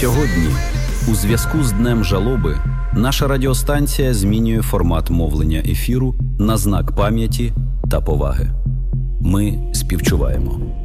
Сьогодні, у зв'язку з Днем жалоби, наша радіостанція змінює формат мовлення ефіру на знак пам'яті та поваги. Ми співчуваємо.